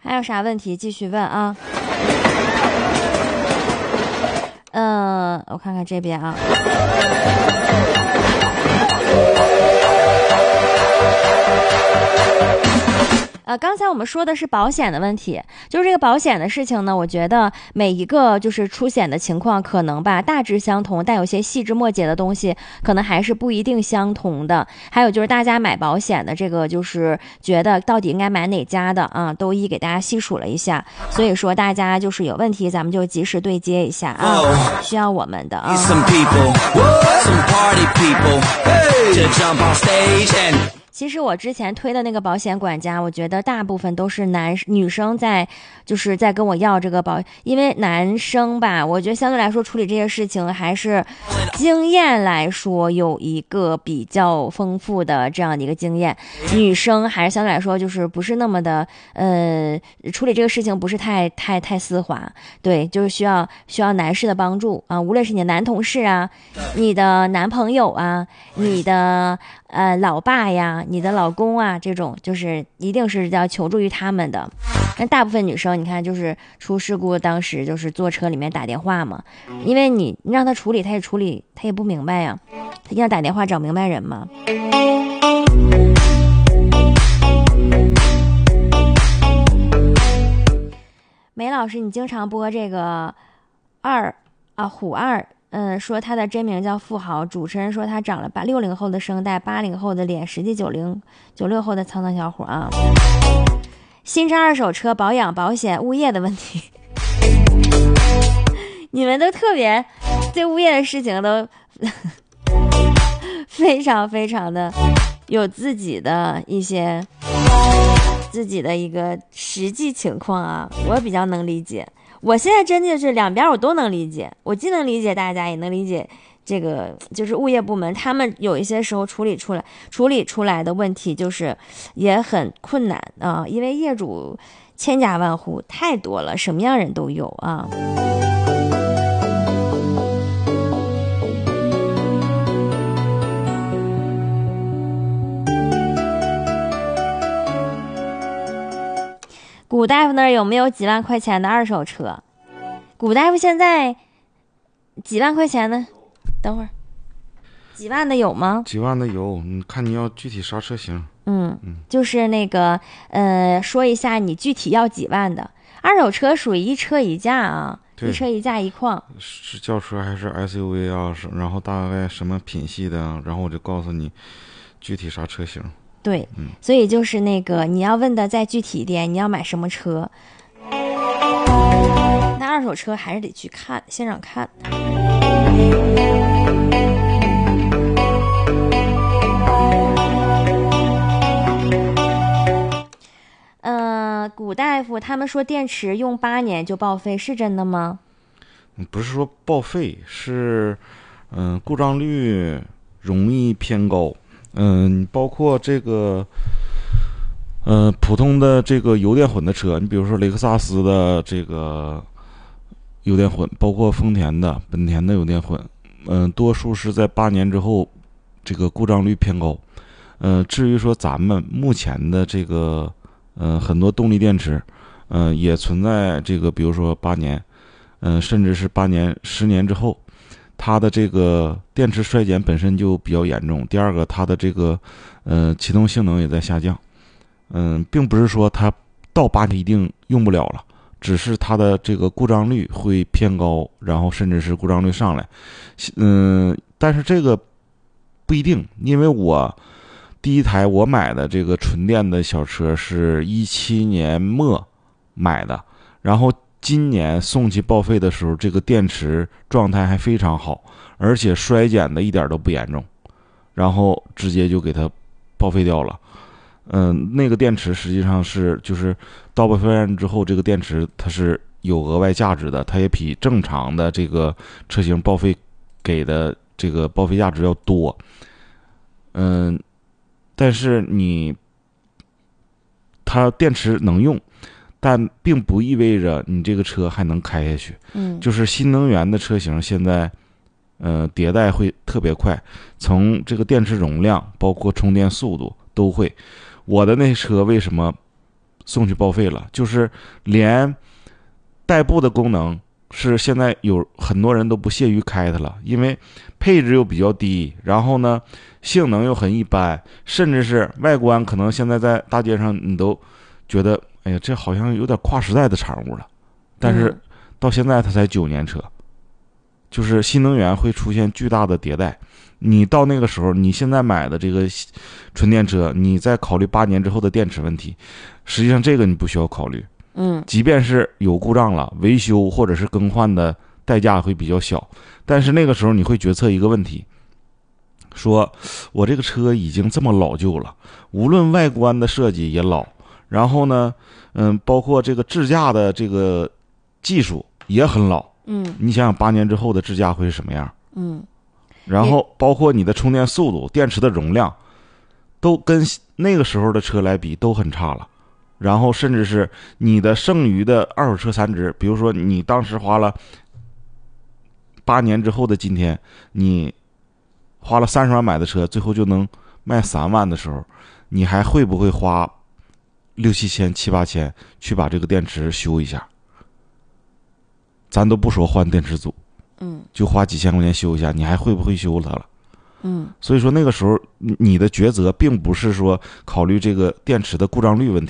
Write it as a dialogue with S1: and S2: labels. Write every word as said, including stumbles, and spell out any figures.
S1: 还有啥问题继续问啊？嗯、呃，我看看这边啊。呃，刚才我们说的是保险的问题，就是这个保险的事情呢，我觉得每一个就是出险的情况可能吧大致相同，但有些细枝末节的东西可能还是不一定相同的。还有就是大家买保险的这个就是觉得到底应该买哪家的啊，都一给大家细数了一下，所以说大家就是有问题咱们就及时对接一下啊，需要我们的啊。其实我之前推的那个保险管家，我觉得大部分都是男女生在，就是在跟我要这个保，因为男生吧，我觉得相对来说处理这些事情还是经验来说有一个比较丰富的这样的一个经验，女生还是相对来说就是不是那么的，呃，处理这个事情不是太太太丝滑，对，就是需要需要男士的帮助啊，无论是你的男同事啊，你的男朋友啊，你的呃老爸呀。你的老公啊，这种就是一定是要求助于他们的。那大部分女生，你看就是出事故，当时就是坐车里面打电话嘛，因为你你让他处理，他也处理，他也不明白呀，他一定要打电话找明白人嘛。梅老师，你经常播这个二啊虎二。嗯，说他的真名叫富豪，主持人说他长了八六零后的声带，八零后的脸，实际九零九六后的沧桑小伙啊。新车、二手车保养、保险、物业的问题，你们都特别对物业的事情都非常非常的有自己的一些自己的一个实际情况啊，我比较能理解。我现在真的是两边我都能理解，我既能理解大家，也能理解这个就是物业部门，他们有一些时候处理出来处理出来的问题就是也很困难啊，因为业主千家万户太多了，什么样人都有啊。古大夫那儿有没有几万块钱的二手车？古大夫现在几万块钱的？等会儿，几万的有吗？
S2: 几万的有，你看你要具体啥车型？
S1: 嗯，嗯就是那个呃，说一下你具体要几万的。二手车属于一车一价啊，一车一价一况。
S2: 是轿车还是 S U V 啊？然后大概什么品系的？然后我就告诉你具体啥车型。
S1: 对、嗯，所以就是那个你要问的再具体一点，你要买什么车？那二手车还是得去看现场看。呃，古大夫他们说电池用八年就报废，是真的吗？
S2: 不是说报废，是嗯、呃、故障率容易偏高。嗯，包括这个，呃，普通的这个油电混的车，你比如说雷克萨斯的这个油电混，包括丰田的、本田的油电混，嗯、呃，多数是在八年之后，这个故障率偏高。呃，至于说咱们目前的这个，呃，很多动力电池，呃，也存在这个，比如说八年，嗯、呃，甚至是八年、十年之后。它的这个电池衰减本身就比较严重，第二个它的这个呃启动性能也在下降，嗯、呃，并不是说它到八年一定用不了了，只是它的这个故障率会偏高，然后甚至是故障率上来，嗯、呃，但是这个不一定，因为我第一台我买的这个纯电的小车是一七年末买的，然后今年送去报废的时候，这个电池状态还非常好，而且衰减的一点都不严重，然后直接就给它报废掉了。嗯，那个电池实际上是就是到报废站之后，这个电池它是有额外价值的，它也比正常的这个车型报废给的这个报废价值要多。嗯，但是你它电池能用。但并不意味着你这个车还能开下去。
S1: 嗯，
S2: 就是新能源的车型现在，呃，迭代会特别快，从这个电池容量，包括充电速度都会。我的那车为什么送去报废了，就是连代步的功能是现在有很多人都不屑于开它了，因为配置又比较低，然后呢性能又很一般，甚至是外观可能现在在大街上你都觉得哎呀这好像有点跨时代的产物了，但是到现在它才九年车，就是新能源会出现巨大的迭代，你到那个时候你现在买的这个纯电车，你再考虑八年之后的电池问题，实际上这个你不需要考虑。
S1: 嗯，
S2: 即便是有故障了，维修或者是更换的代价会比较小，但是那个时候你会决策一个问题，说我这个车已经这么老旧了，无论外观的设计也老，然后呢嗯，包括这个智驾的这个技术也很老，
S1: 嗯，
S2: 你想想八年之后的智驾会是什么样？
S1: 嗯，
S2: 然后包括你的充电速度、电池的容量都跟那个时候的车来比都很差了，然后甚至是你的剩余的二手车残值，比如说你当时花了八年之后的今天，你花了三十万买的车，最后就能卖三万的时候，你还会不会花六七千、七八千去把这个电池修一下？咱都不说换电池组，
S1: 嗯，
S2: 就花几千块钱修一下，你还会不会修它了？
S1: 嗯，
S2: 所以说那个时候你的抉择并不是说考虑这个电池的故障率问题。